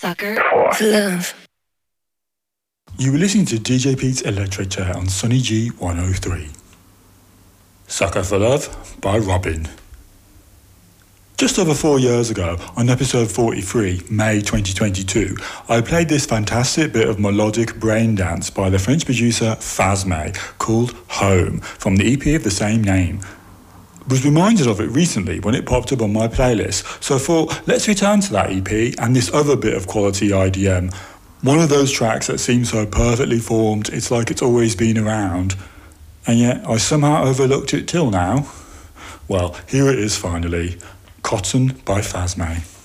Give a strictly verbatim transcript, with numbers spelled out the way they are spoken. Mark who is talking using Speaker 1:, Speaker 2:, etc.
Speaker 1: Sucker for love.
Speaker 2: You were listening to D J Pete's Electric Chair on Sunny G one oh three. Sucker for Love by Robin. Just over four years ago, on episode forty-three, May twenty twenty-two, I played this fantastic bit of melodic brain dance by the French producer Phasme called Home from the E P of the same name. I was reminded of it recently when it popped up on my playlist, so I thought, let's return to that E P and this other bit of quality I D M. One of those tracks that seems so perfectly formed, it's like it's always been around. And yet, I somehow overlooked it till now. Well, here it is finally. Cotton by Phasme.